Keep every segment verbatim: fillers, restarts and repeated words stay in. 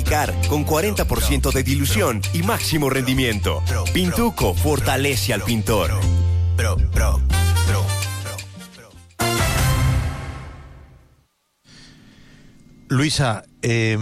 aplicar con cuarenta por ciento de dilución y máximo rendimiento. Pintuco fortalece al pintor. Pro, pro, pro, pro. Luisa, eh,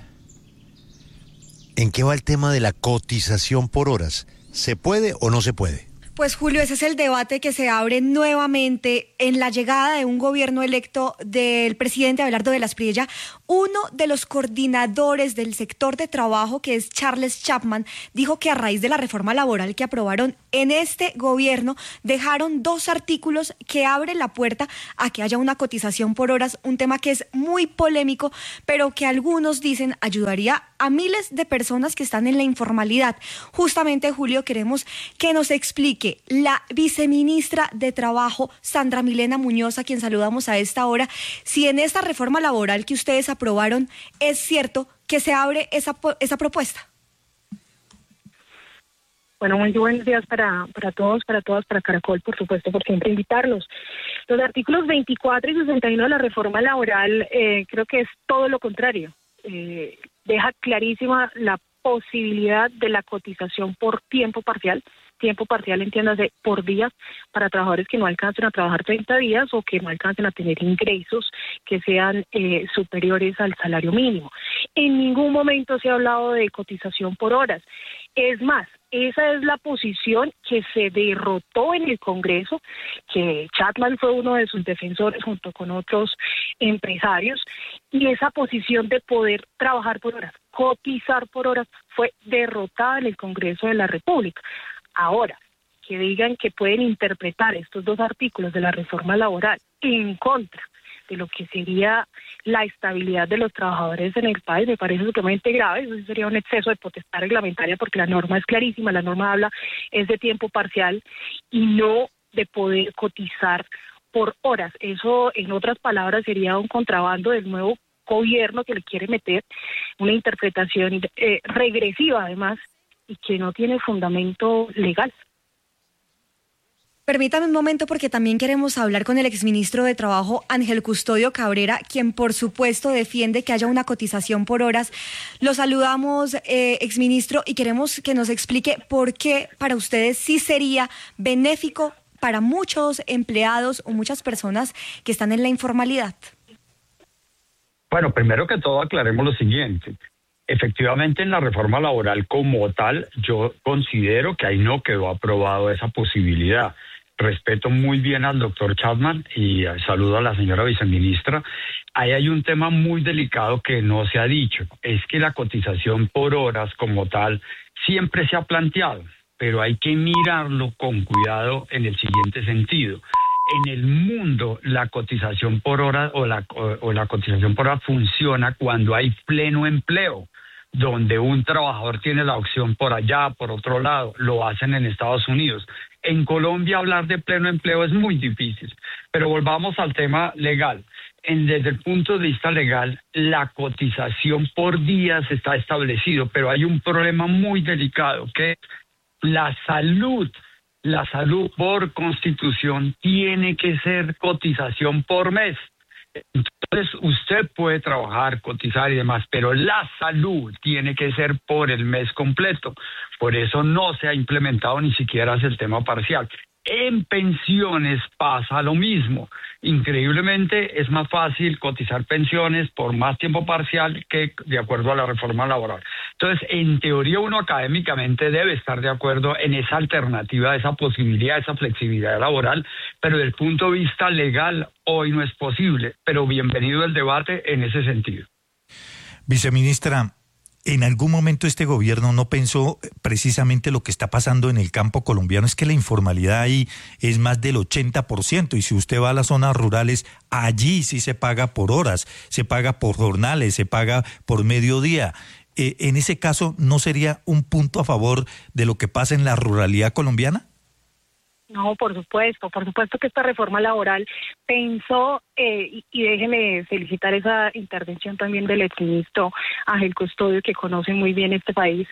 ¿en qué va el tema de la cotización por horas? ¿Se puede o no se puede? Pues Julio, ese es el debate que se abre nuevamente en la llegada de un gobierno electo del presidente Abelardo de la Espriella. Uno de los coordinadores del sector de trabajo, que es Charles Chapman, dijo que a raíz de la reforma laboral que aprobaron en este gobierno, dejaron dos artículos que abren la puerta a que haya una cotización por horas, un tema que es muy polémico, pero que algunos dicen ayudaría a miles de personas que están en la informalidad. Justamente, Julio, queremos que nos explique la viceministra de Trabajo, Sandra Milena Muñoz, a quien saludamos a esta hora, si en esta reforma laboral que ustedes aprobaron es cierto que se abre esa, esa propuesta. Bueno, muy buenos días para, para todos, para todas, para Caracol, por supuesto, por siempre invitarlos. Los artículos veinticuatro y sesenta y uno de la reforma laboral eh, creo que es todo lo contrario. Eh, deja clarísima la posibilidad de la cotización por tiempo parcial. Tiempo parcial, entiéndase, por días, para trabajadores que no alcancen a trabajar treinta días o que no alcancen a tener ingresos que sean eh, superiores al salario mínimo. En ningún momento se ha hablado de cotización por horas. Es más, esa es la posición que se derrotó en el Congreso, que Chapman fue uno de sus defensores junto con otros empresarios, y esa posición de poder trabajar por horas, cotizar por horas, fue derrotada en el Congreso de la República. Ahora, que digan que pueden interpretar estos dos artículos de la reforma laboral en contra de lo que sería la estabilidad de los trabajadores en el país, me parece sumamente grave. Eso sería un exceso de potestad reglamentaria, porque la norma es clarísima, la norma habla es de tiempo parcial y no de poder cotizar por horas. Eso, en otras palabras, sería un contrabando del nuevo gobierno que le quiere meter una interpretación eh, regresiva, además, y que no tiene fundamento legal. Permítame un momento, porque también queremos hablar con el exministro de Trabajo, Ángel Custodio Cabrera, quien por supuesto defiende que haya una cotización por horas. Lo saludamos, eh, exministro, y queremos que nos explique por qué para ustedes sí sería benéfico para muchos empleados o muchas personas que están en la informalidad. Bueno, primero que todo aclaremos lo siguiente. Efectivamente, en la reforma laboral como tal, yo considero que ahí no quedó aprobado esa posibilidad. Respeto muy bien al doctor Chapman y saludo a la señora viceministra. Ahí hay un tema muy delicado que no se ha dicho. Es que la cotización por horas como tal siempre se ha planteado, pero hay que mirarlo con cuidado en el siguiente sentido. En el mundo, la cotización por hora o la, o, o la cotización por hora funciona cuando hay pleno empleo, donde un trabajador tiene la opción por allá, por otro lado. Lo hacen en Estados Unidos. En Colombia hablar de pleno empleo es muy difícil, pero volvamos al tema legal. En, desde el punto de vista legal, la cotización por días está establecido, pero hay un problema muy delicado, que la salud. La salud por constitución tiene que ser cotización por mes. Entonces usted puede trabajar, cotizar y demás, pero la salud tiene que ser por el mes completo. Por eso no se ha implementado ni siquiera el tema parcial. En pensiones pasa lo mismo. Increíblemente es más fácil cotizar pensiones por más tiempo parcial que de acuerdo a la reforma laboral. Entonces, en teoría uno académicamente debe estar de acuerdo en esa alternativa, esa posibilidad, esa flexibilidad laboral, pero desde el punto de vista legal hoy no es posible. Pero bienvenido el debate en ese sentido. Viceministra, ¿en algún momento este gobierno no pensó precisamente lo que está pasando en el campo colombiano? Es que la informalidad ahí es más del ochenta por ciento, y si usted va a las zonas rurales, allí sí se paga por horas, se paga por jornales, se paga por mediodía. Eh, en ese caso, ¿no sería un punto a favor de lo que pasa en la ruralidad colombiana? No, por supuesto, por supuesto que esta reforma laboral pensó, eh, y, y déjeme felicitar esa intervención también del exministro Ángel Custodio, que conoce muy bien este país,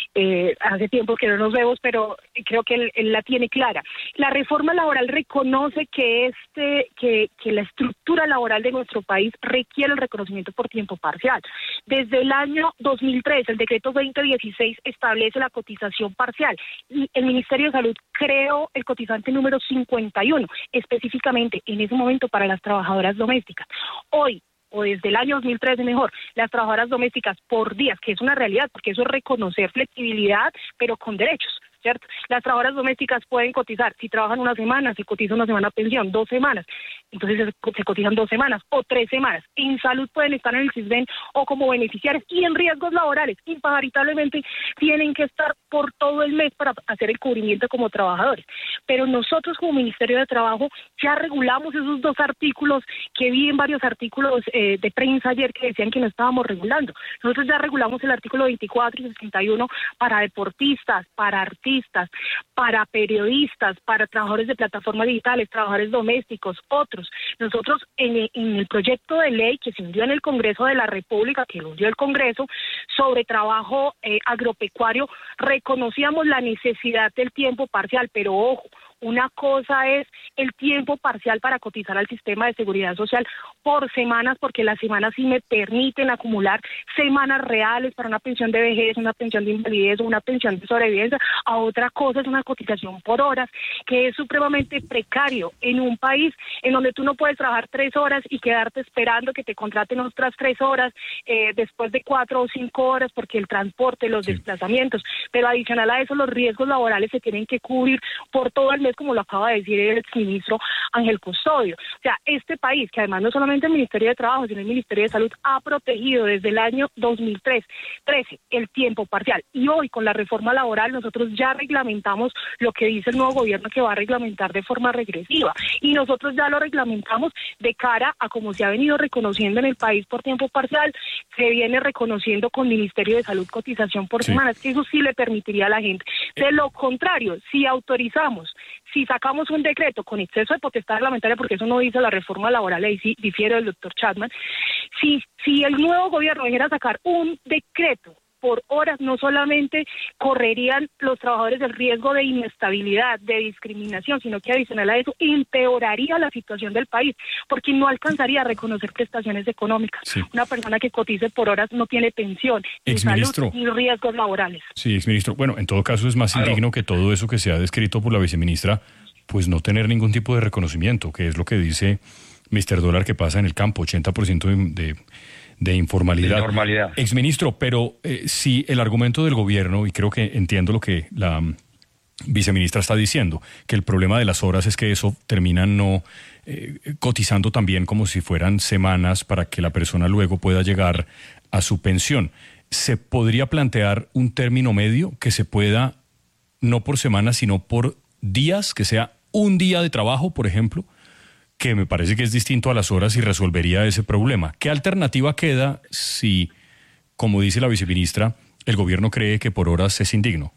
Eh, hace tiempo que no nos vemos, pero creo que él, él la tiene clara. La reforma laboral reconoce que este que, que la estructura laboral de nuestro país requiere el reconocimiento por tiempo parcial. Desde el año dos mil tres, el decreto veinte dieciséis establece la cotización parcial. Y el Ministerio de Salud creó el cotizante número cincuenta y uno, específicamente en ese momento para las trabajadoras domésticas. Hoy, o desde el año dos mil trece mejor, las trabajadoras domésticas por días, que es una realidad, porque eso es reconocer flexibilidad, pero con derechos, ¿cierto? Las trabajadoras domésticas pueden cotizar, si trabajan una semana, se cotiza una semana pensión, dos semanas, entonces se, se cotizan dos semanas o tres semanas. En salud pueden estar en el CISBEN o como beneficiarios, y en riesgos laborales, imparitable tienen que estar por todo el mes para hacer el cubrimiento como trabajadores. Pero nosotros como Ministerio de Trabajo ya regulamos esos dos artículos que vi en varios artículos eh, de prensa ayer que decían que no estábamos regulando. Nosotros ya regulamos el artículo veinticuatro y sesenta y uno para deportistas, para artistas, para periodistas, para trabajadores de plataformas digitales, trabajadores domésticos, otros. Nosotros en el, en el proyecto de ley que se hundió en el Congreso de la República, que lo hundió el Congreso, sobre trabajo eh, agropecuario, reconocíamos la necesidad del tiempo parcial, pero ojo, una cosa es el tiempo parcial para cotizar al sistema de seguridad social por semanas, porque las semanas sí me permiten acumular semanas reales para una pensión de vejez, una pensión de invalidez o una pensión de sobrevivencia. A otra cosa es una cotización por horas, que es supremamente precario en un país en donde tú no puedes trabajar tres horas y quedarte esperando que te contraten otras tres horas eh, después de cuatro o cinco horas, porque el transporte, los sí. desplazamientos, pero adicional a eso los riesgos laborales se tienen que cubrir por todo el mes, como lo acaba de decir el exministro Ángel Custodio. O sea, este país, que además no solamente el Ministerio de Trabajo, sino el Ministerio de Salud, ha protegido desde el año dos mil trece el tiempo parcial. Y hoy, con la reforma laboral, nosotros ya reglamentamos lo que dice el nuevo gobierno, que va a reglamentar de forma regresiva. Y nosotros ya lo reglamentamos de cara a como se ha venido reconociendo en el país por tiempo parcial, se viene reconociendo con Ministerio de Salud cotización por sí. semanas. Eso sí le permitiría a la gente. De lo contrario, si autorizamos, si sacamos un decreto con exceso de potestad reglamentaria, porque eso no dice la reforma laboral, ahí sí difiere del doctor Chapman, si, si el nuevo gobierno viniera a sacar un decreto por horas, no solamente correrían los trabajadores el riesgo de inestabilidad, de discriminación, sino que adicional a eso empeoraría la situación del país, porque no alcanzaría a reconocer prestaciones económicas. Sí. Una persona que cotice por horas no tiene pensión, ni salud, ni riesgos laborales. Sí, exministro. Bueno, en todo caso es más claro. indigno que todo eso que se ha descrito por la viceministra, pues no tener ningún tipo de reconocimiento, que es lo que dice mister Dólar que pasa en el campo, ochenta por ciento de... de de informalidad. De normalidad. Exministro, pero eh, si el argumento del gobierno, y creo que entiendo lo que la um, viceministra está diciendo, que el problema de las horas es que eso termina no eh, cotizando también como si fueran semanas para que la persona luego pueda llegar a su pensión. ¿Se podría plantear un término medio que se pueda, no por semanas, sino por días, que sea un día de trabajo, por ejemplo, que me parece que es distinto a las horas y resolvería ese problema? ¿Qué alternativa queda si, como dice la viceministra, el gobierno cree que por horas es indigno?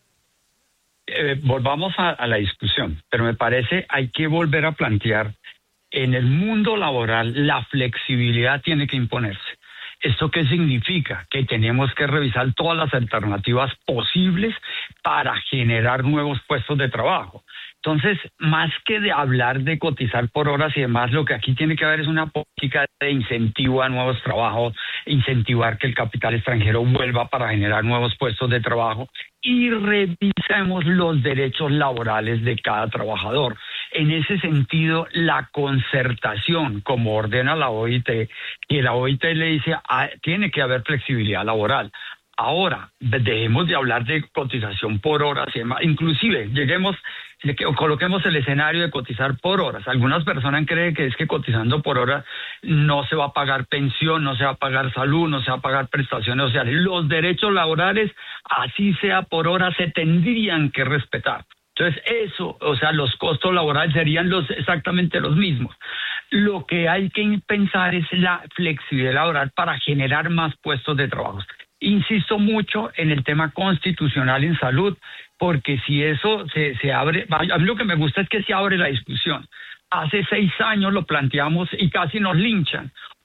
Eh, volvamos a, a la discusión, pero me parece hay que volver a plantear, en el mundo laboral la flexibilidad tiene que imponerse. ¿Esto qué significa? Que tenemos que revisar todas las alternativas posibles para generar nuevos puestos de trabajo. Entonces, más que de hablar de cotizar por horas y demás, lo que aquí tiene que haber es una política de incentivo a nuevos trabajos, incentivar que el capital extranjero vuelva para generar nuevos puestos de trabajo, y revisemos los derechos laborales de cada trabajador. En ese sentido, la concertación, como ordena la O I T, y la O I T le dice, ah, tiene que haber flexibilidad laboral. Ahora, dejemos de hablar de cotización por horas y demás. Inclusive, lleguemos, coloquemos el escenario de cotizar por horas. Algunas personas creen que es que cotizando por horas no se va a pagar pensión, no se va a pagar salud, no se va a pagar prestaciones sociales. Los derechos laborales, así sea por horas, se tendrían que respetar. Entonces, eso, o sea, los costos laborales serían los exactamente los mismos. Lo que hay que pensar es la flexibilidad laboral para generar más puestos de trabajo. Insisto mucho en el tema constitucional en salud, porque si eso se, se abre, a mí lo que me gusta es que se abre la discusión. Hace seis años lo planteamos y casi nos linchan.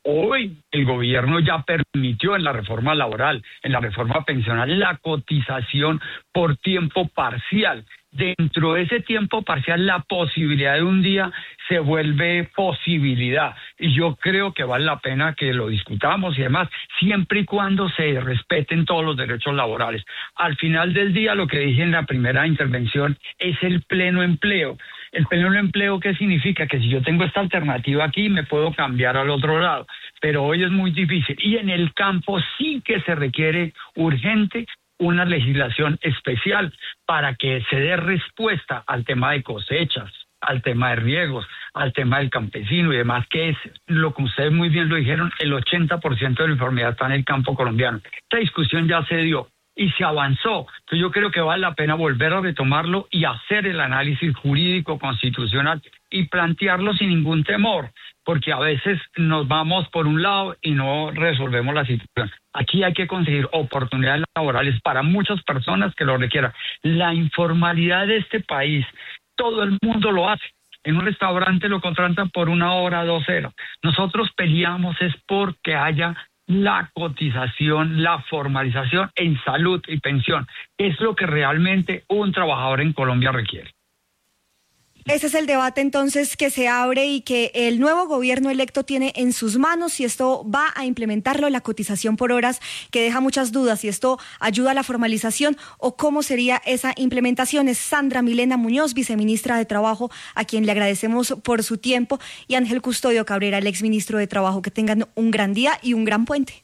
Hoy el gobierno ya permitió en la reforma laboral, en la reforma pensional, la cotización por tiempo parcial. Dentro de ese tiempo parcial, la posibilidad de un día se vuelve posibilidad. Y yo creo que vale la pena que lo discutamos y demás, siempre y cuando se respeten todos los derechos laborales. Al final del día, lo que dije en la primera intervención es el pleno empleo. El pleno empleo, ¿qué significa? Que si yo tengo esta alternativa aquí, me puedo cambiar al otro lado. Pero hoy es muy difícil. Y en el campo sí que se requiere urgente una legislación especial para que se dé respuesta al tema de cosechas, al tema de riegos, al tema del campesino y demás, que es lo que ustedes muy bien lo dijeron, el ochenta por ciento de la informalidad está en el campo colombiano. Esta discusión ya se dio y se avanzó. Entonces yo creo que vale la pena volver a retomarlo y hacer el análisis jurídico constitucional y plantearlo sin ningún temor, porque a veces nos vamos por un lado y no resolvemos la situación. Aquí hay que conseguir oportunidades laborales para muchas personas que lo requieran. La informalidad de este país, todo el mundo lo hace. En un restaurante lo contratan por una hora, dos horas. Nosotros peleamos es porque haya la cotización, la formalización en salud y pensión. Es lo que realmente un trabajador en Colombia requiere. Ese es el debate entonces que se abre y que el nuevo gobierno electo tiene en sus manos, si esto va a implementarlo, la cotización por horas, que deja muchas dudas, si esto ayuda a la formalización o cómo sería esa implementación. Es Sandra Milena Muñoz, viceministra de Trabajo, a quien le agradecemos por su tiempo, y Ángel Custodio Cabrera, el exministro de Trabajo. Que tengan un gran día y un gran puente.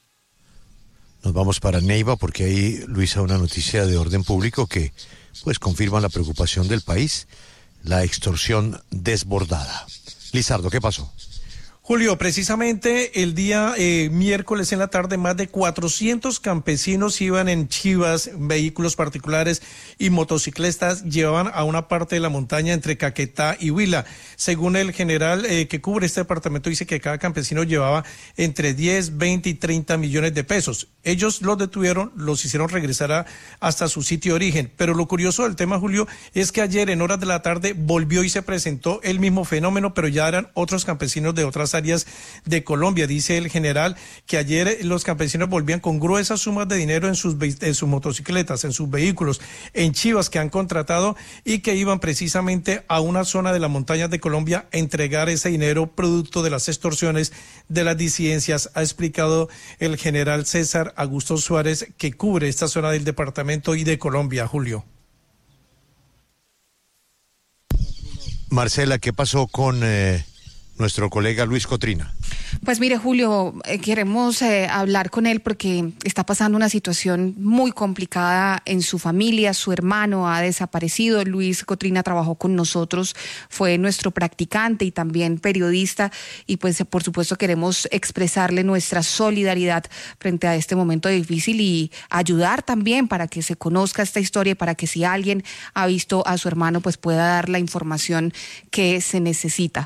Nos vamos para Neiva porque ahí, Luisa, una noticia de orden público que pues confirma la preocupación del país. La extorsión desbordada. Lizardo, ¿qué pasó? Julio, precisamente el día eh, miércoles en la tarde, más de cuatrocientos campesinos iban en chivas, vehículos particulares y motocicletas, llevaban a una parte de la montaña entre Caquetá y Huila. Según el general eh, que cubre este departamento, dice que cada campesino llevaba entre diez, veinte y treinta millones de pesos. Ellos los detuvieron, los hicieron regresar a, hasta su sitio de origen. Pero lo curioso del tema, Julio, es que ayer en horas de la tarde volvió y se presentó el mismo fenómeno, pero ya eran otros campesinos de otras áreas de Colombia. Dice el general que ayer los campesinos volvían con gruesas sumas de dinero en sus, en sus motocicletas, en sus vehículos, en chivas que han contratado, y que iban precisamente a una zona de las montañas de Colombia a entregar ese dinero producto de las extorsiones de las disidencias. Ha explicado el general César Augusto Suárez, que cubre esta zona del departamento y de Colombia. Julio. Marcela, ¿qué pasó con eh, nuestro colega Luis Cotrina? Pues mire, Julio, eh, queremos eh, hablar con él porque está pasando una situación muy complicada en su familia. Su hermano ha desaparecido. Luis Cotrina trabajó con nosotros, fue nuestro practicante y también periodista, y pues por supuesto queremos expresarle nuestra solidaridad frente a este momento difícil y ayudar también para que se conozca esta historia, para que si alguien ha visto a su hermano pues pueda dar la información que se necesita.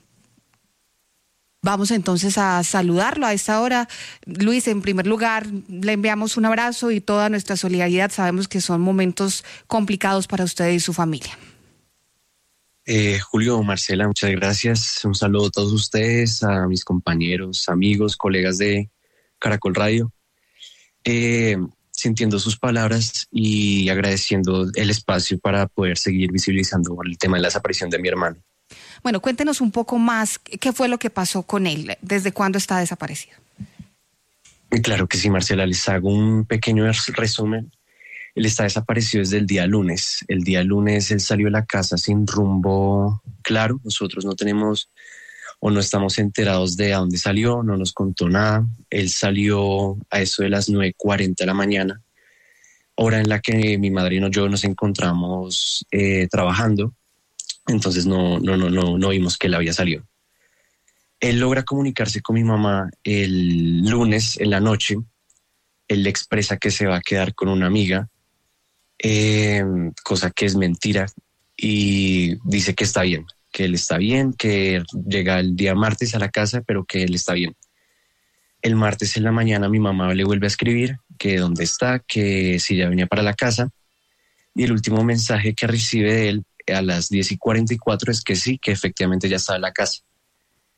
Vamos entonces a saludarlo a esta hora. Luis, en primer lugar, le enviamos un abrazo y toda nuestra solidaridad. Sabemos que son momentos complicados para usted y su familia. Eh, Julio, Marcela, muchas gracias. Un saludo a todos ustedes, a mis compañeros, amigos, colegas de Caracol Radio. Eh, sintiendo sus palabras y agradeciendo el espacio para poder seguir visibilizando el tema de la desaparición de mi hermano. Bueno, cuéntenos un poco más, ¿qué fue lo que pasó con él? ¿Desde cuándo está desaparecido? Claro que sí, Marcela, les hago un pequeño resumen. Él está desaparecido desde el día lunes. El día lunes él salió de la casa sin rumbo claro. Nosotros no tenemos o no estamos enterados de a dónde salió, no nos contó nada. Él salió a eso de las nueve cuarenta de la mañana, hora en la que mi madrina y yo nos encontramos eh, trabajando. Entonces no, no, no, no, no vimos que él había salido. Él logra comunicarse con mi mamá el lunes en la noche. Él le expresa que se va a quedar con una amiga, eh, cosa que es mentira, y dice que está bien, que él está bien, que llega el día martes a la casa, pero que él está bien. El martes en la mañana mi mamá le vuelve a escribir que dónde está, que si ya venía para la casa, y el último mensaje que recibe de él a las diez y cuarenta y cuatro es que sí, que efectivamente ya está en la casa.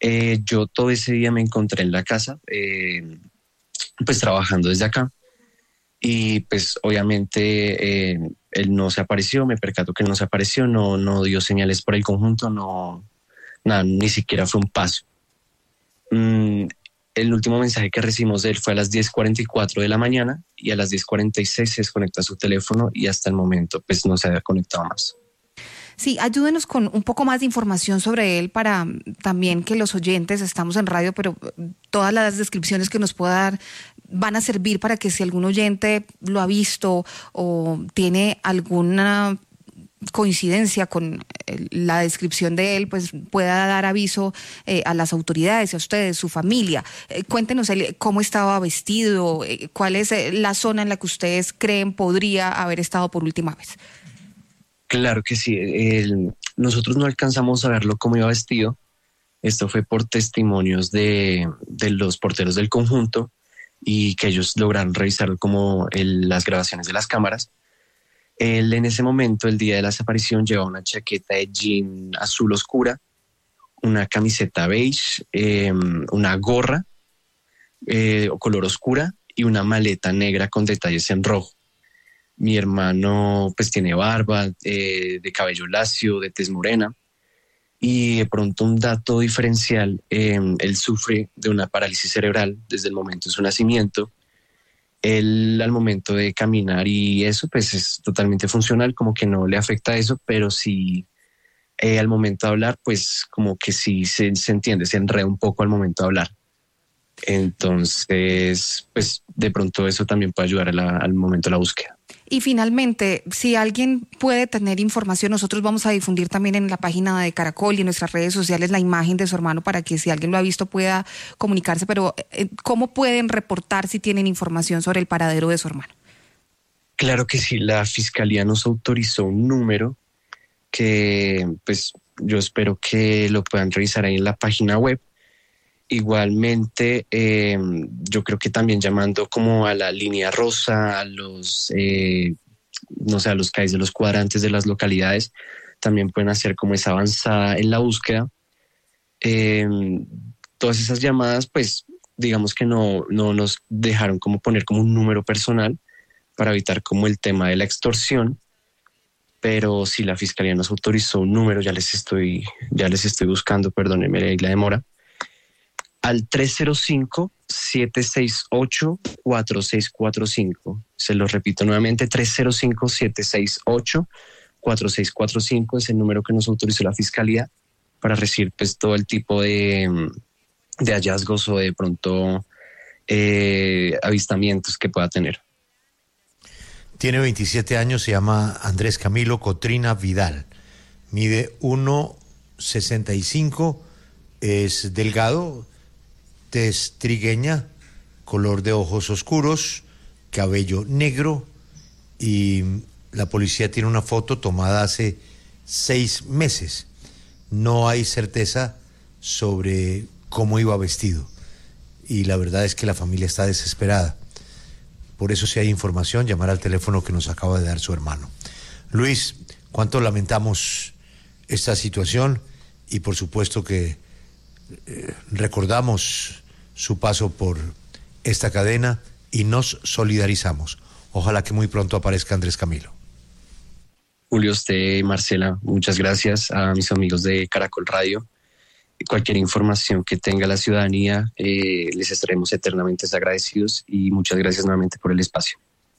Eh, yo todo ese día me encontré en la casa, eh, pues trabajando desde acá. Y pues obviamente eh, él no se apareció, me percato que no se apareció, no, no dio señales por el conjunto, no, nada, ni siquiera fue un paso. Mm, el último mensaje que recibimos de él fue a las diez cuarenta y cuatro de la mañana y a las diez cuarenta y seis se desconecta su teléfono y hasta el momento pues no se había conectado más. Sí, ayúdenos con un poco más de información sobre él para también que los oyentes, estamos en radio, pero todas las descripciones que nos pueda dar van a servir para que si algún oyente lo ha visto o tiene alguna coincidencia con la descripción de él, pues pueda dar aviso eh, a las autoridades, a ustedes, su familia. Eh, cuéntenos él, cómo estaba vestido, eh, cuál es eh, la zona en la que ustedes creen podría haber estado por última vez. Claro que sí. El, nosotros no alcanzamos a verlo cómo iba vestido. Esto fue por testimonios de, de los porteros del conjunto y que ellos lograron revisar como el, las grabaciones de las cámaras. Él en ese momento, el día de la desaparición, llevaba una chaqueta de jean azul oscura, una camiseta beige, eh, una gorra eh, color oscura y una maleta negra con detalles en rojo. Mi hermano pues tiene barba, eh, de cabello lacio, de tez morena y de pronto un dato diferencial, eh, él sufre de una parálisis cerebral desde el momento de su nacimiento. Él al momento de caminar y eso pues es totalmente funcional, como que no le afecta eso, pero sí eh, al momento de hablar pues como que sí se, se entiende, se enreda un poco al momento de hablar. Entonces pues de pronto eso también puede ayudar a la, al momento de la búsqueda. Y finalmente, si alguien puede tener información, nosotros vamos a difundir también en la página de Caracol y en nuestras redes sociales la imagen de su hermano para que si alguien lo ha visto pueda comunicarse, pero ¿cómo pueden reportar si tienen información sobre el paradero de su hermano? Claro que sí, la Fiscalía nos autorizó un número que pues yo espero que lo puedan revisar ahí en la página web. Igualmente, eh, yo creo que también llamando como a la línea rosa, a los, eh, no sé, a los C A I S de los cuadrantes de las localidades, también pueden hacer como esa avanzada en la búsqueda. Eh, todas esas llamadas, pues, digamos que no, no nos dejaron como poner como un número personal para evitar como el tema de la extorsión, pero si la Fiscalía nos autorizó un número, ya les estoy, ya les estoy buscando, perdónenme la demora, al tres cero cinco, siete seis ocho, cuatro seis cuatro cinco. Se lo repito nuevamente, tres cero cinco, siete seis ocho, cuatro seis cuatro cinco es el número que nos autorizó la Fiscalía para recibir pues, todo el tipo de, de hallazgos o de pronto eh, avistamientos que pueda tener. Tiene veintisiete años, se llama Andrés Camilo Cotrina Vidal. Mide uno sesenta y cinco, es delgado, tez trigueña, color de ojos oscuros, cabello negro y la policía tiene una foto tomada hace seis meses. No hay certeza sobre cómo iba vestido y la verdad es que la familia está desesperada. Por eso si hay información, llamar al teléfono que nos acaba de dar su hermano. Luis, cuánto lamentamos esta situación y por supuesto que eh, recordamos su paso por esta cadena y nos solidarizamos. Ojalá que muy pronto aparezca Andrés Camilo. Julio, usted y Marcela, muchas gracias. A mis amigos de Caracol Radio. Cualquier información que tenga la ciudadanía, eh, les estaremos eternamente agradecidos y muchas gracias nuevamente por el espacio.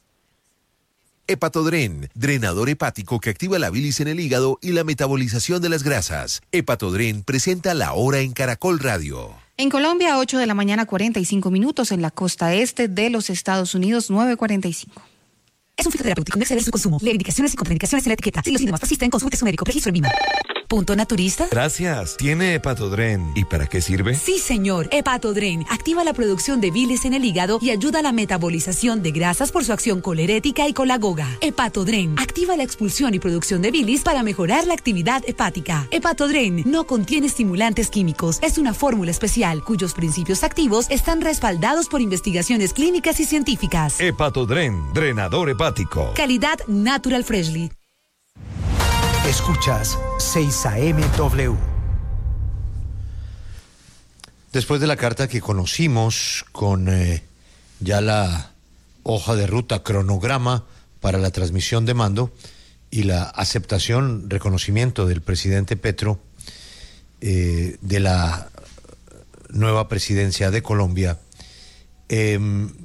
Hepatodren, drenador hepático que activa la bilis en el hígado y la metabolización de las grasas. Hepatodren presenta La Hora en Caracol Radio. En Colombia, ocho de la mañana, cuarenta y cinco minutos. En la costa este de los Estados Unidos, nueve cuarenta y cinco. Es un fitoterapéutico, no exceder su consumo. Lee indicaciones y contraindicaciones en la etiqueta. Si los síntomas persisten, consulte a su médico. Registro en Vima. Punto Naturista. Gracias. ¿Tiene Hepatodren? ¿Y para qué sirve? Sí, señor. Hepatodren activa la producción de bilis en el hígado y ayuda a la metabolización de grasas por su acción colerética y colagoga. Hepatodren activa la expulsión y producción de bilis para mejorar la actividad hepática. Hepatodren no contiene estimulantes químicos. Es una fórmula especial cuyos principios activos están respaldados por investigaciones clínicas y científicas. Hepatodren, drenador hepático. Calidad Natural Freshly. Escuchas seis A M W. Después de la carta que conocimos con eh, ya la hoja de ruta, cronograma para la transmisión de mando y la aceptación, reconocimiento del presidente Petro eh, de la nueva presidencia de Colombia, eh,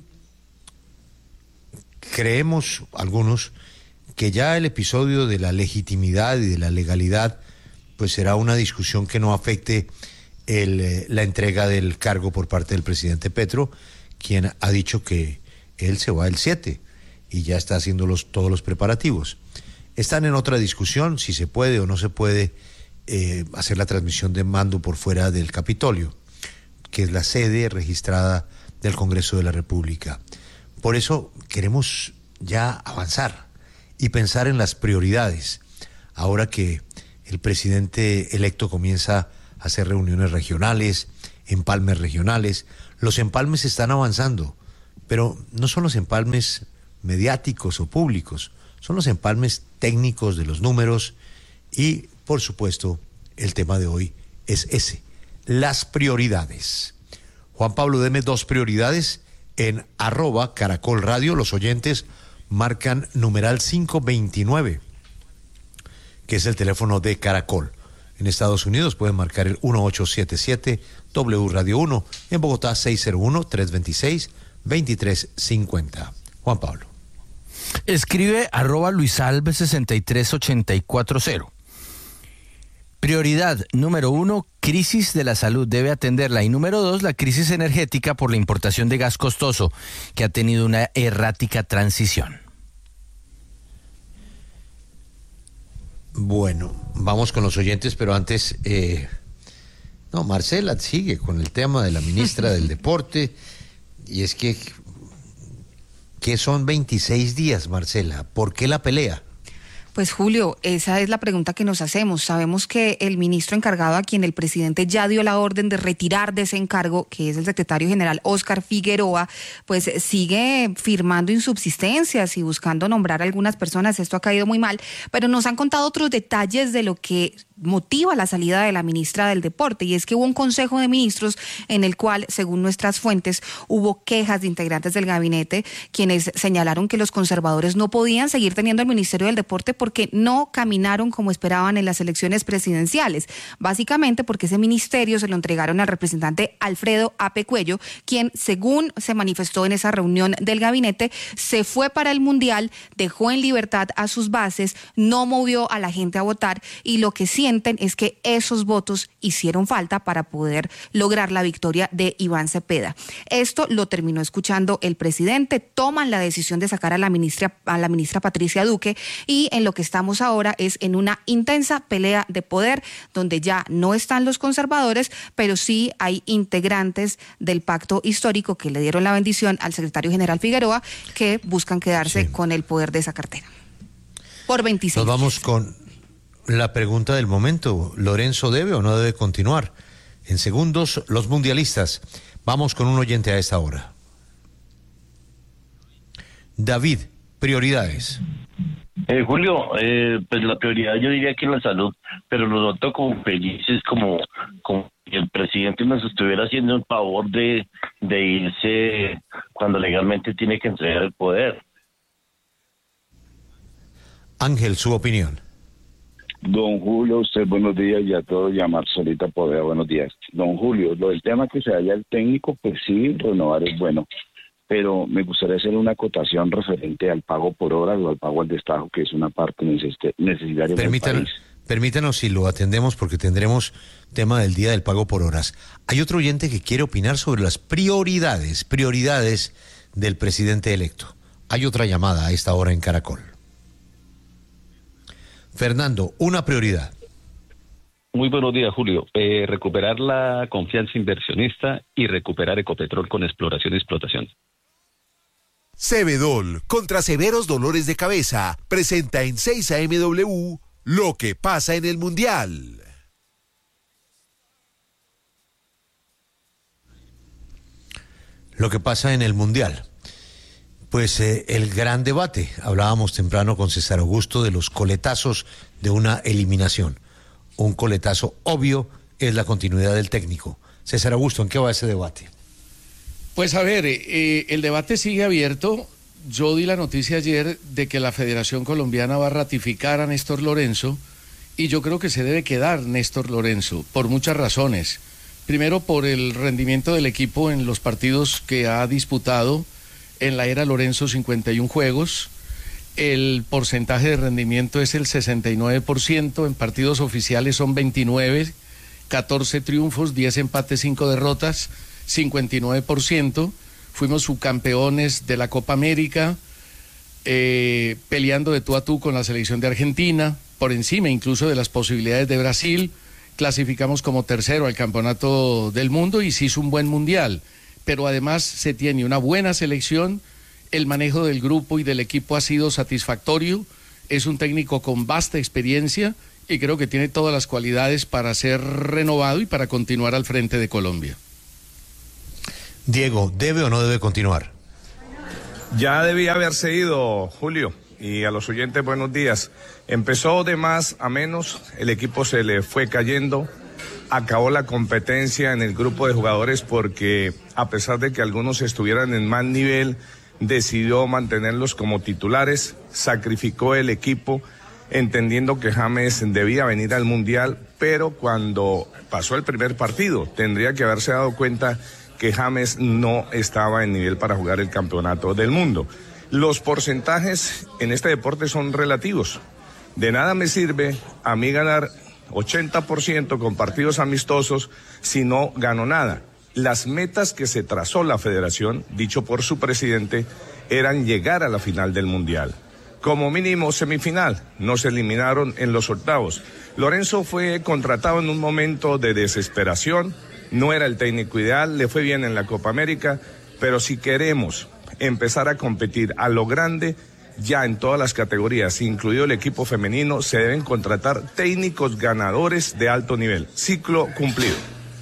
creemos algunos que ya el episodio de la legitimidad y de la legalidad pues será una discusión que no afecte el, eh, la entrega del cargo por parte del presidente Petro, quien ha dicho que él se va el siete y ya está haciendo los, todos los preparativos. Están en otra discusión si se puede o no se puede eh, hacer la transmisión de mando por fuera del Capitolio, que es la sede registrada del Congreso de la República. Por eso queremos ya avanzar y pensar en las prioridades, ahora que el presidente electo comienza a hacer reuniones regionales, empalmes regionales. Los empalmes están avanzando, pero no son los empalmes mediáticos o públicos, son los empalmes técnicos de los números y, por supuesto, el tema de hoy es ese, las prioridades. Juan Pablo, deme dos prioridades en arroba Caracol Radio. Los oyentes marcan numeral quinientos veintinueve, que es el teléfono de Caracol. En Estados Unidos pueden marcar el uno ocho siete siete W Radio uno, en Bogotá seis cero uno, tres dos seis, dos tres cinco cero. Juan Pablo. Escribe arroba luisalve sesenta y tres ochenta y cuatro cero. Prioridad número uno, crisis de la salud, debe atenderla. Y número dos, la crisis energética por la importación de gas costoso, que ha tenido una errática transición. Bueno, vamos con los oyentes, pero antes, eh, no, Marcela sigue con el tema de la ministra del Deporte, y es que, que son veintiséis días, Marcela, ¿por qué la pelea? Pues Julio, esa es la pregunta que nos hacemos. Sabemos que el ministro encargado, a quien el presidente ya dio la orden de retirar de ese encargo, que es el secretario general Óscar Figueroa, pues sigue firmando insubsistencias y buscando nombrar a algunas personas. Esto ha caído muy mal, pero nos han contado otros detalles de lo que motiva la salida de la ministra del Deporte, y es que hubo un consejo de ministros en el cual, según nuestras fuentes, hubo quejas de integrantes del gabinete quienes señalaron que los conservadores no podían seguir teniendo el Ministerio del Deporte porque no caminaron como esperaban en las elecciones presidenciales, básicamente porque ese ministerio se lo entregaron al representante Alfredo Ape Cuello, quien, según se manifestó en esa reunión del gabinete, se fue para el Mundial, dejó en libertad a sus bases, no movió a la gente a votar, y lo que sí es que esos votos hicieron falta para poder lograr la victoria de Iván Cepeda. Esto lo terminó escuchando el presidente, toman la decisión de sacar a la ministra, a la ministra Patricia Duque, y en lo que estamos ahora es en una intensa pelea de poder, donde ya no están los conservadores, pero sí hay integrantes del pacto histórico que le dieron la bendición al secretario general Figueroa, que buscan quedarse sí. con el poder de esa cartera. Por veintiséis. Nos vamos con la pregunta del momento. ¿Lorenzo debe o no debe continuar? En segundos, los mundialistas. Vamos con un oyente a esta hora. David, prioridades. Eh, Julio, eh, pues la prioridad yo diría que la salud, pero lo noto como felices, como, como el presidente nos estuviera haciendo el favor de, de irse cuando legalmente tiene que entregar el poder. Ángel, su opinión. Don Julio, usted buenos días, y a todos, y a Marcelita Poveda, buenos días. Don Julio, lo del tema que se haya el técnico, pues sí, renovar es bueno, pero me gustaría hacer una acotación referente al pago por horas o al pago al destajo, que es una parte necesaria del país. Permítanos si lo atendemos, porque tendremos tema del día del pago por horas. Hay otro oyente que quiere opinar sobre las prioridades, prioridades del presidente electo. Hay otra llamada a esta hora en Caracol. Fernando, una prioridad. Muy buenos días, Julio. Eh, recuperar la confianza inversionista y recuperar Ecopetrol con exploración y explotación. Cebedol, contra severos dolores de cabeza, presenta en seis A M W lo que pasa en el Mundial. Lo que pasa en el Mundial. Pues eh, el gran debate, hablábamos temprano con César Augusto de los coletazos de una eliminación. Un coletazo obvio es la continuidad del técnico. César Augusto, ¿en qué va ese debate? Pues a ver, eh, el debate sigue abierto. Yo di la noticia ayer de que la Federación Colombiana va a ratificar a Néstor Lorenzo y yo creo que se debe quedar Néstor Lorenzo por muchas razones. Primero, por el rendimiento del equipo en los partidos que ha disputado en la era Lorenzo, cincuenta y uno juegos. El porcentaje de rendimiento es el sesenta y nueve por ciento, en partidos oficiales son veintinueve, catorce triunfos, diez empates, cinco derrotas, cincuenta y nueve por ciento. Fuimos subcampeones de la Copa América, eh, peleando de tú a tú con la selección de Argentina, por encima incluso de las posibilidades de Brasil. Clasificamos como tercero al Campeonato del Mundo y se hizo un buen mundial. Pero además se tiene una buena selección, el manejo del grupo y del equipo ha sido satisfactorio, es un técnico con vasta experiencia y creo que tiene todas las cualidades para ser renovado y para continuar al frente de Colombia. Diego, ¿debe o no debe continuar? Ya debía haberse ido, Julio, y a los oyentes buenos días. Empezó de más a menos, el equipo se le fue cayendo, acabó la competencia en el grupo de jugadores porque a pesar de que algunos estuvieran en más nivel, decidió mantenerlos como titulares, sacrificó el equipo, entendiendo que James debía venir al Mundial, pero cuando pasó el primer partido, tendría que haberse dado cuenta que James no estaba en nivel para jugar el Campeonato del Mundo. Los porcentajes en este deporte son relativos. De nada me sirve a mí ganar ochenta por ciento con partidos amistosos si no gano nada. Las metas que se trazó la federación, dicho por su presidente, eran llegar a la final del Mundial. Como mínimo semifinal, nos eliminaron en los octavos. Lorenzo fue contratado en un momento de desesperación, no era el técnico ideal, le fue bien en la Copa América, pero si queremos empezar a competir a lo grande, ya en todas las categorías, incluido el equipo femenino, se deben contratar técnicos ganadores de alto nivel. Ciclo cumplido.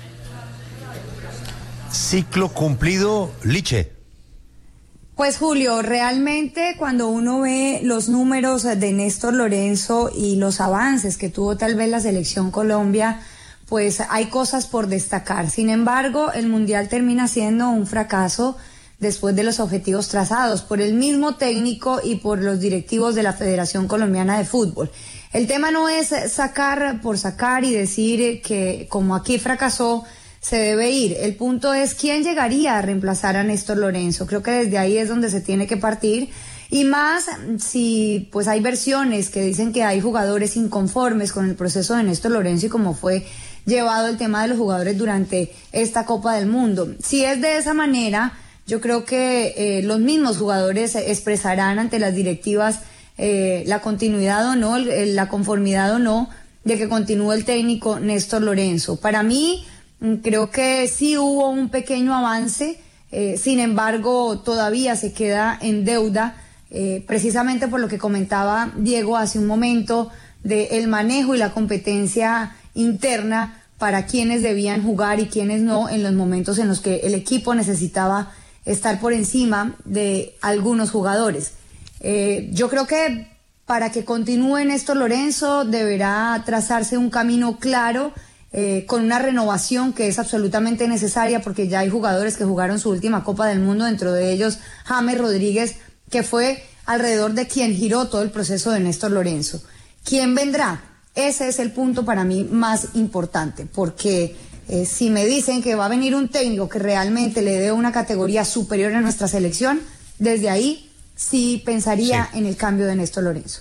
Ciclo cumplido, Liche. Pues Julio, realmente cuando uno ve los números de Néstor Lorenzo y los avances que tuvo tal vez la selección Colombia, pues hay cosas por destacar. Sin embargo, el Mundial termina siendo un fracaso después de los objetivos trazados por el mismo técnico y por los directivos de la Federación Colombiana de Fútbol. El tema no es sacar por sacar y decir que como aquí fracasó, se debe ir. El punto es quién llegaría a reemplazar a Néstor Lorenzo. Creo que desde ahí es donde se tiene que partir. Y más si pues hay versiones que dicen que hay jugadores inconformes con el proceso de Néstor Lorenzo y cómo fue llevado el tema de los jugadores durante esta Copa del Mundo. Si es de esa manera, yo creo que eh, los mismos jugadores expresarán ante las directivas eh, la continuidad o no, el, la conformidad o no de que continúe el técnico Néstor Lorenzo. Para mí, creo que sí hubo un pequeño avance, eh, sin embargo, todavía se queda en deuda, eh, precisamente por lo que comentaba Diego hace un momento, del manejo y la competencia interna para quienes debían jugar y quienes no en los momentos en los que el equipo necesitaba estar por encima de algunos jugadores. Eh, yo creo que para que continúe Néstor Lorenzo deberá trazarse un camino claro, eh, con una renovación que es absolutamente necesaria porque ya hay jugadores que jugaron su última Copa del Mundo, dentro de ellos James Rodríguez, que fue alrededor de quien giró todo el proceso de Néstor Lorenzo. ¿Quién vendrá? Ese es el punto para mí más importante, porque eh, si me dicen que va a venir un técnico que realmente le dé una categoría superior a nuestra selección, desde ahí sí pensaría sí. en el cambio de Néstor Lorenzo.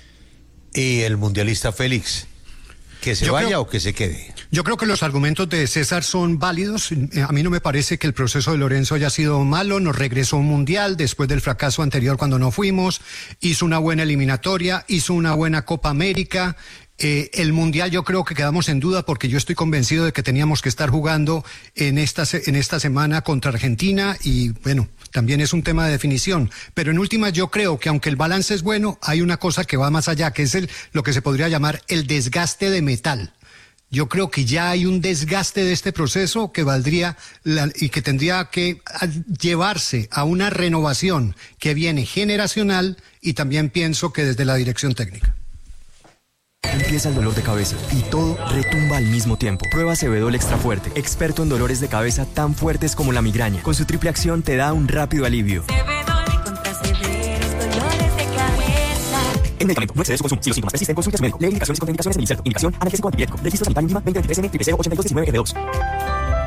¿Y el mundialista Félix, que se yo vaya creo, o que se quede? Yo creo que los argumentos de César son válidos. A mí no me parece que el proceso de Lorenzo haya sido malo. Nos regresó a un mundial después del fracaso anterior cuando no fuimos. Hizo una buena eliminatoria, hizo una buena Copa América. Eh, el mundial yo creo que quedamos en duda porque yo estoy convencido de que teníamos que estar jugando en esta, en esta semana contra Argentina y bueno, también es un tema de definición, pero en últimas yo creo que aunque el balance es bueno, hay una cosa que va más allá, que es el, lo que se podría llamar el desgaste de metal. Yo creo que ya hay un desgaste de este proceso que valdría la, y que tendría que llevarse a una renovación que viene generacional y también pienso que desde la dirección técnica. Empieza el dolor de cabeza y todo retumba al mismo tiempo. Prueba Sebedol Extra Fuerte, experto en dolores de cabeza tan fuertes como la migraña. Con su triple acción te da un rápido alivio. Sebedol contra severos dolores de cabeza. En medicamento, no excede su consumo. Si los síntomas persisten, consulte a su médico. Lee indicaciones y contraindicaciones del inserto. Indicación, analgésico antipirético. Registro sanitario I N V I A veinte veintitrés N, triple cero ochenta y dos diecinueve G dos.